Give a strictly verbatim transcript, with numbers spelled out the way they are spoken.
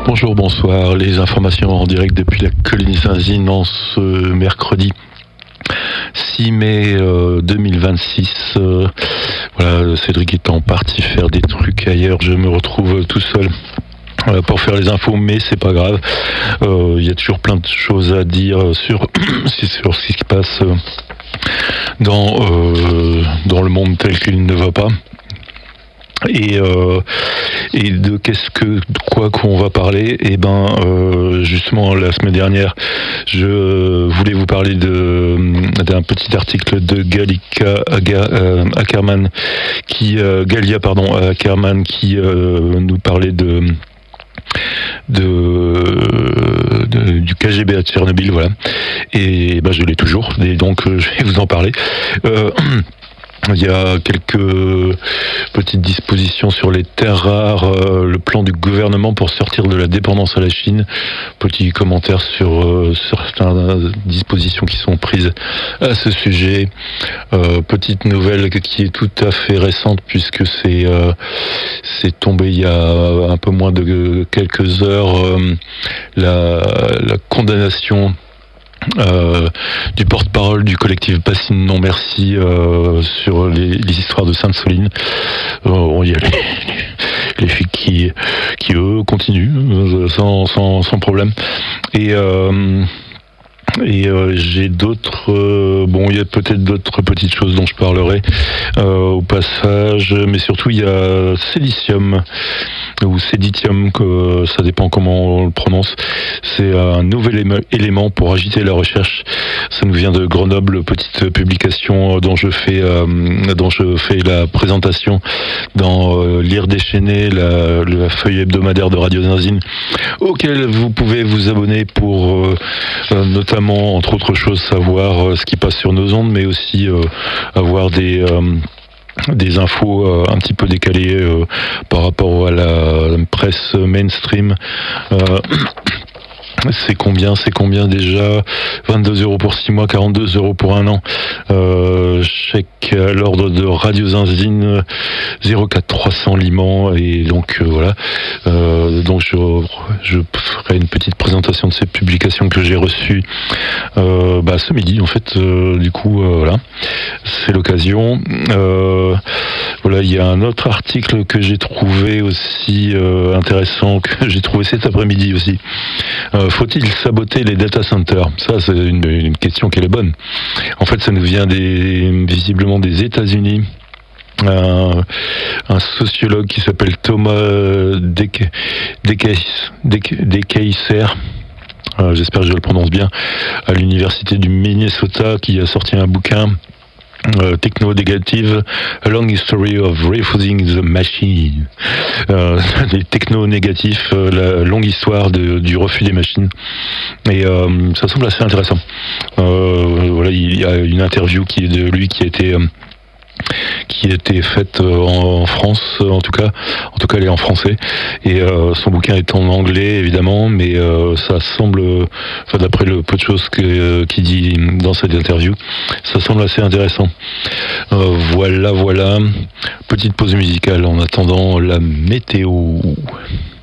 Bonjour, bonsoir. Les informations en direct depuis la colonie Saint-Zine en ce mercredi six mai euh, deux mille vingt-six. Euh, voilà, Cédric étant parti faire des trucs ailleurs, je me retrouve tout seul euh, pour faire les infos, mais c'est pas grave. Il euh, y a toujours plein de choses à dire sur, sur ce qui se passe euh, dans, euh, dans le monde tel qu'il ne va pas. Et, euh, et de qu'est-ce que de quoi qu'on va parler. Et ben euh, justement la semaine dernière je voulais vous parler de d'un petit article de Galika euh, Ackerman qui euh, Galia pardon Ackerman qui euh, nous parlait de De, de, du K G B à Tchernobyl, voilà. Et ben je l'ai toujours, et donc euh, je vais vous en parler. Euh, Il y a quelques petites dispositions sur les terres rares, euh, le plan du gouvernement pour sortir de la dépendance à la Chine. Petit commentaire sur euh, certaines dispositions qui sont prises à ce sujet. Euh, petite nouvelle qui est tout à fait récente puisque c'est euh, c'est tombé il y a un peu moins de quelques heures, euh, la, la condamnation Euh, du porte-parole du collectif Bassine Non Merci euh, sur les, les histoires de Sainte-Soline. Euh, il y a les, les filles qui, qui eux continuent euh, sans, sans, sans problème. Et euh, Et euh, j'ai d'autres, euh, bon, il y a peut-être d'autres petites choses dont je parlerai euh, au passage, mais surtout il y a Silicium ou Séditium, que ça dépend comment on le prononce. C'est un nouvel élément pour agiter la recherche. Ça nous vient de Grenoble, petite publication dont je fais, euh, dont je fais la présentation dans euh, Lire déchaîné, la, la feuille hebdomadaire de Radio Saint-Zine, auquel vous pouvez vous abonner pour euh, euh, notamment, entre autres choses, savoir euh, ce qui passe sur nos ondes, mais aussi euh, avoir des euh, des infos euh, un petit peu décalées euh, par rapport à la, la presse mainstream. Euh, C'est combien, c'est combien déjà? vingt-deux euros pour six mois, quarante-deux euros pour un an. Euh, chèque à l'ordre de Radio Saint-Zine, zéro quatre trois cents Liman. Et donc euh, voilà. Euh, donc je, je ferai une petite présentation de ces publications que j'ai reçues euh, bah, ce midi en fait. Euh, du coup euh, voilà, c'est l'occasion. Euh, voilà, il y a un autre article que j'ai trouvé aussi euh, intéressant, que j'ai trouvé cet après-midi aussi. Euh, faut-il saboter les data centers? Ça, c'est une, une question qui est bonne. En fait, ça nous vient des, visiblement des États-Unis. Un, un sociologue qui s'appelle Thomas Dekeyser, euh, j'espère que je le prononce bien, à l'université du Minnesota, qui a sorti un bouquin. Euh, Techno-négative, A Long History of Refusing the Machine. Euh, les techno-négatifs, euh, la longue histoire de, du refus des machines. Et euh, ça semble assez intéressant. Euh, voilà, il y a une interview qui est de lui qui a été euh, qui a été faite en France, en tout cas, en tout cas elle est en français, et euh, son bouquin est en anglais évidemment, mais euh, ça semble, enfin d'après le peu de choses que, euh, qu'il dit dans cette interview, ça semble assez intéressant. Euh, voilà, voilà, petite pause musicale en attendant la météo.